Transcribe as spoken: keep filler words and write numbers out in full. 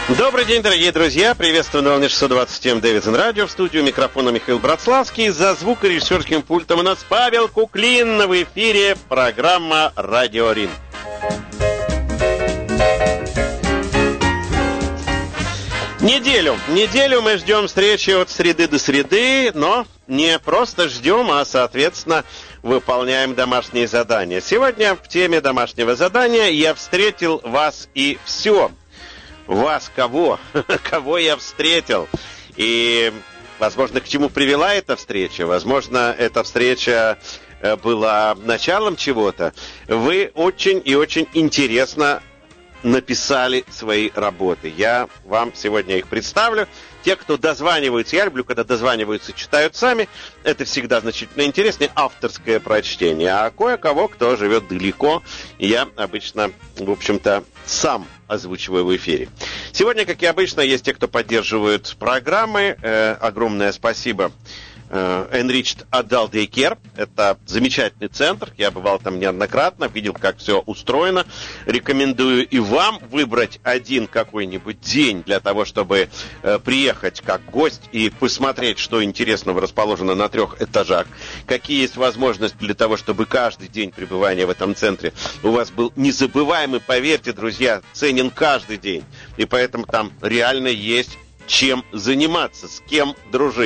Добрый день, дорогие друзья. Приветствую на волне шестьсот двадцать семь Дэвидсон Радио. В студию микрофона Михаил Братславский. За звукорежиссерским пультом у нас Павел Куклин. В эфире программа «Радио Рим». Неделю. Неделю мы ждем встречи от среды до среды, но не просто ждем, а, соответственно, выполняем домашние задания. Сегодня в теме домашнего задания я встретил вас и все. Вас кого? Кого я встретил? И, возможно, к чему привела эта встреча? Возможно, эта встреча была началом чего-то. Вы очень и очень интересно написали свои работы. Я вам сегодня их представлю. Те, кто дозваниваются, я люблю, когда дозваниваются, читают сами. Это всегда значительно интереснее, авторское прочтение. А кое-кого, кто живет далеко, я обычно, в общем-то, сам озвучиваю в эфире. Сегодня, как и обычно, есть те, кто поддерживают программы. Э, огромное спасибо. Enriched Adult Daycare. Это замечательный центр. Я бывал там неоднократно, видел, как все устроено. Рекомендую и вам выбрать один какой-нибудь день для того, чтобы э, приехать как гость и посмотреть, что интересного расположено на трех этажах. Какие есть возможности для того, чтобы каждый день пребывания в этом центре у вас был незабываемый. Поверьте, друзья, ценен каждый день. И поэтому там реально есть чем заниматься, с кем дружить.